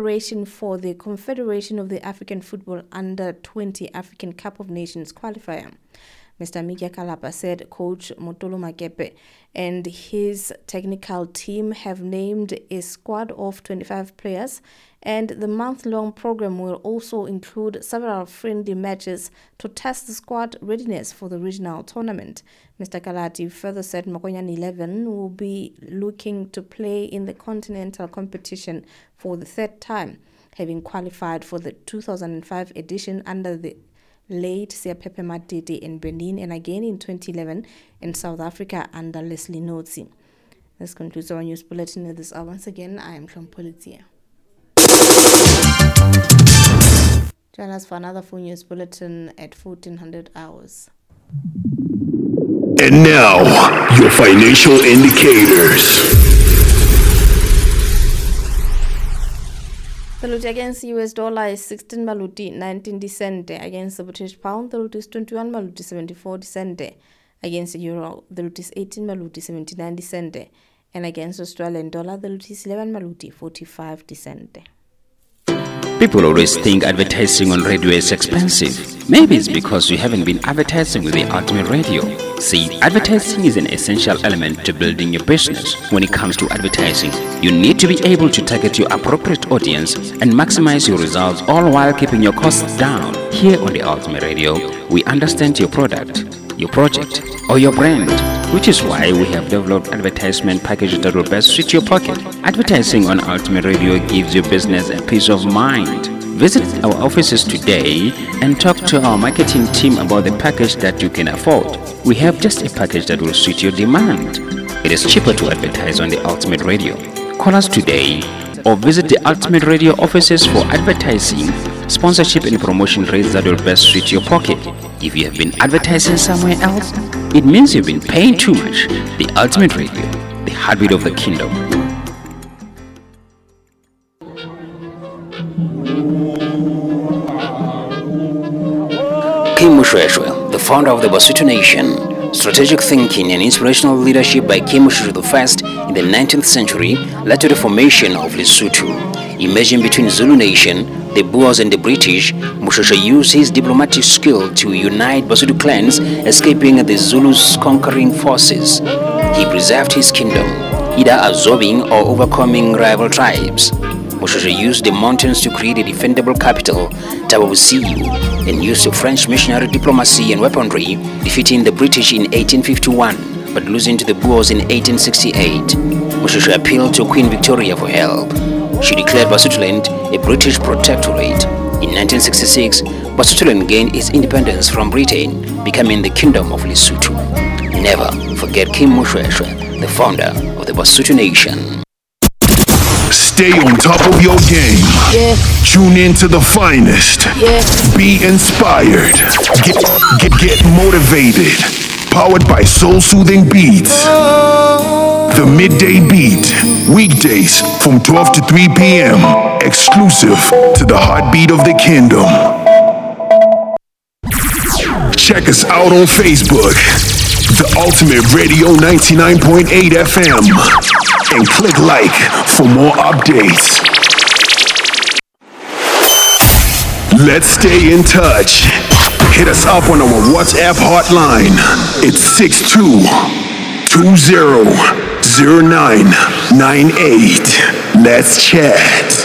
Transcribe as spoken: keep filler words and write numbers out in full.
preparation for the Confederation of the African Football Under twenty African Cup of Nations qualifier. Mister Mikia Kalapa said Coach Motolo Makepe and his technical team have named a squad of twenty-five players, and the month-long program will also include several friendly matches to test the squad readiness for the regional tournament. Mister Kalati further said Makonyan eleven will be looking to play in the continental competition for the third time, having qualified for the two thousand five edition under the late Siapepe Matete in Benin, and again in twenty eleven in South Africa under Leslie Notsi. This concludes our news bulletin this hour. Once again, I am Politia. Join us for another full news bulletin at fourteen hundred hours. And now, your financial indicators. The Luti against U S dollar is sixteen maluti nineteen cents. Against the British pound, the Luti is twenty-one maluti seventy-four cents. Against the euro, the Luti is eighteen maluti seventy-nine cents. And against Australian dollar, the Luti is eleven maluti forty-five cents. People always think advertising on radio is expensive. Maybe it's because you haven't been advertising with the Ultimate Radio. See, advertising is an essential element to building your business. When it comes to advertising, you need to be able to target your appropriate audience and maximize your results, all while keeping your costs down. Here on the Ultimate Radio, we understand your product, your project, or your brand, which is why we have developed advertisement packages that will best suit your pocket. Advertising on Ultimate Radio gives your business a peace of mind. Visit our offices today and talk to our marketing team about the package that you can afford. We have just a package that will suit your demand. It is cheaper to advertise on the Ultimate Radio. Call us today or visit the Ultimate Radio offices for advertising, sponsorship and promotion rates that will best suit your pocket. If you have been advertising somewhere else, it means you've been paying too much. The Ultimate Radio, the heartbeat of the kingdom. Kim Mushweshwe, the founder of the Basutu Nation. Strategic thinking and inspirational leadership by Kim Mushweshwe the First in the nineteenth century led to the formation of Lesotho. Emerging between Zulu Nation, the Boers and the British, Mushweshwe used his diplomatic skill to unite Basutu clans, escaping the Zulus' conquering forces. He preserved his kingdom, either absorbing or overcoming rival tribes. Mushweshwe used the mountains to create a defendable capital, Thaba Bosiu, and used French missionary diplomacy and weaponry, defeating the British in eighteen fifty-one, but losing to the Boers in eighteen sixty-eight. Mushweshwe appealed to Queen Victoria for help. She declared Basutoland a British protectorate. In nineteen sixty-six, Basutoland gained its independence from Britain, becoming the Kingdom of Lesotho. Never forget Kim Mushweshwe, the founder of the Basutu Nation. Stay on top of your game. Yeah. Tune in to the finest. Yeah. Be inspired. Get, get, get motivated. Powered by Soul Soothing Beats. The Midday Beat. Weekdays from twelve to three p.m. Exclusive to the heartbeat of the kingdom. Check us out on Facebook. The Ultimate Radio ninety-nine point eight F M. And click like for more updates. Let's stay in touch. Hit us up on our WhatsApp hotline. It's six two two zero zero nine nine eight. Let's chat.